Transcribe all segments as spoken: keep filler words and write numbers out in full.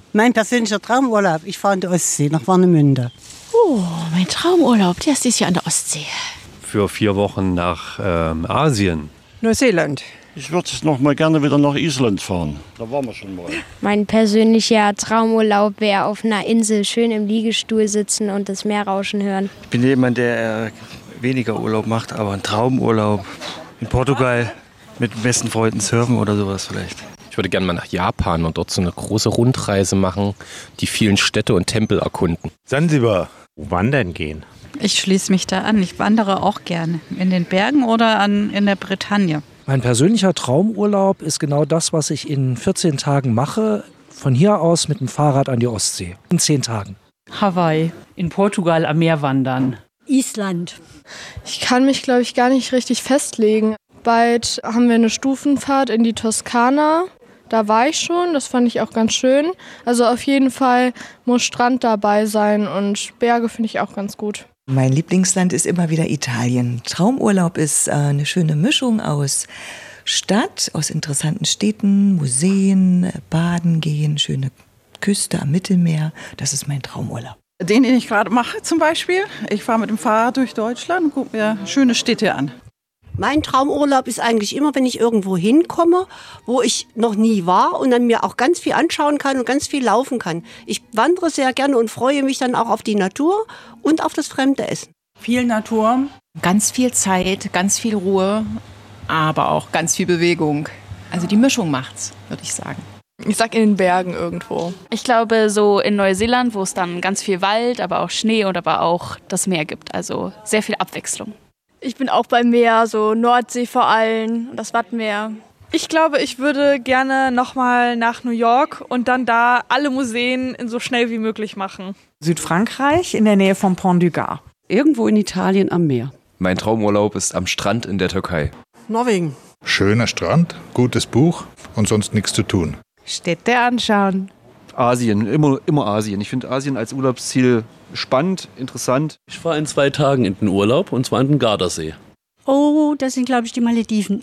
Mein persönlicher Traumurlaub, ich fahre in die Ostsee nach Warnemünde. Oh, mein Traumurlaub, der ist dieses Jahr an der Ostsee. Für vier Wochen nach ähm, Asien. Neuseeland. Ich würde noch mal gerne wieder nach Island fahren. Da waren wir schon mal. Mein persönlicher Traumurlaub wäre auf einer Insel schön im Liegestuhl sitzen und das Meer rauschen hören. Ich bin jemand, der weniger Urlaub macht, aber einen Traumurlaub in Portugal mit besten Freunden surfen oder sowas vielleicht. Ich würde gerne mal nach Japan und dort so eine große Rundreise machen, die vielen Städte und Tempel erkunden. Sansibar. Wandern gehen. Ich schließe mich da an. Ich wandere auch gerne. In den Bergen oder an, in der Bretagne. Mein persönlicher Traumurlaub ist genau das, was ich in vierzehn Tagen mache. Von hier aus mit dem Fahrrad an die Ostsee. In zehn Tagen. Hawaii. In Portugal am Meer wandern. Island. Ich kann mich, glaube ich, gar nicht richtig festlegen. Bald haben wir eine Stufenfahrt in die Toskana. Da war ich schon, das fand ich auch ganz schön. Also auf jeden Fall muss Strand dabei sein und Berge finde ich auch ganz gut. Mein Lieblingsland ist immer wieder Italien. Traumurlaub ist äh, eine schöne Mischung aus Stadt, aus interessanten Städten, Museen, Baden gehen, schöne Küste am Mittelmeer. Das ist mein Traumurlaub. Den, den ich gerade mache zum Beispiel. Ich fahre mit dem Fahrrad durch Deutschland und gucke mir schöne Städte an. Mein Traumurlaub ist eigentlich immer, wenn ich irgendwo hinkomme, wo ich noch nie war und dann mir auch ganz viel anschauen kann und ganz viel laufen kann. Ich wandere sehr gerne und freue mich dann auch auf die Natur und auf das fremde Essen. Viel Natur, ganz viel Zeit, ganz viel Ruhe, aber auch ganz viel Bewegung. Also die Mischung macht's, würde ich sagen. Ich sag in den Bergen irgendwo. Ich glaube so in Neuseeland, wo es dann ganz viel Wald, aber auch Schnee und aber auch das Meer gibt. Also sehr viel Abwechslung. Ich bin auch beim Meer, so Nordsee vor allem, das Wattmeer. Ich glaube, ich würde gerne nochmal nach New York und dann da alle Museen so schnell wie möglich machen. Südfrankreich in der Nähe vom Pont du Gard. Irgendwo in Italien am Meer. Mein Traumurlaub ist am Strand in der Türkei. Norwegen. Schöner Strand, gutes Buch und sonst nichts zu tun. Städte anschauen. Asien, immer, immer Asien. Ich finde Asien als Urlaubsziel spannend, interessant. Ich fahre in zwei Tagen in den Urlaub und zwar in den Gardasee. Oh, das sind, glaube ich, die Malediven.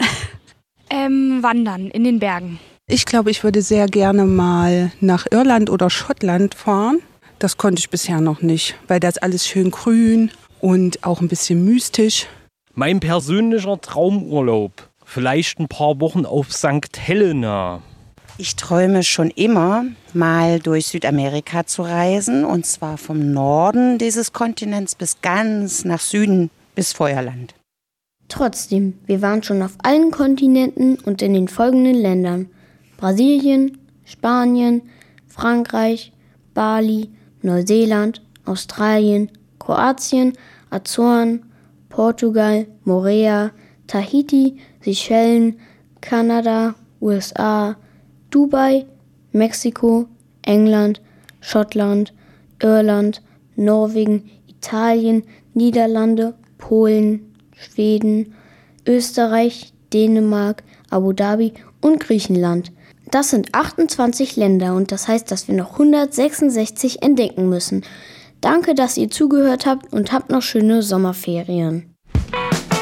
Ähm, wandern in den Bergen. Ich glaube, ich würde sehr gerne mal nach Irland oder Schottland fahren. Das konnte ich bisher noch nicht, weil das alles schön grün und auch ein bisschen mystisch. Mein persönlicher Traumurlaub. Vielleicht ein paar Wochen auf Sankt Helena. Ich träume schon immer, mal durch Südamerika zu reisen, und zwar vom Norden dieses Kontinents bis ganz nach Süden, bis Feuerland. Trotzdem, wir waren schon auf allen Kontinenten und in den folgenden Ländern: Brasilien, Spanien, Frankreich, Bali, Neuseeland, Australien, Kroatien, Azoren, Portugal, Moorea, Tahiti, Seychellen, Kanada, U S A, Dubai, Mexiko, England, Schottland, Irland, Norwegen, Italien, Niederlande, Polen, Schweden, Österreich, Dänemark, Abu Dhabi und Griechenland. Das sind achtundzwanzig Länder und das heißt, dass wir noch hundertsechsundsechzig entdecken müssen. Danke, dass ihr zugehört habt und habt noch schöne Sommerferien.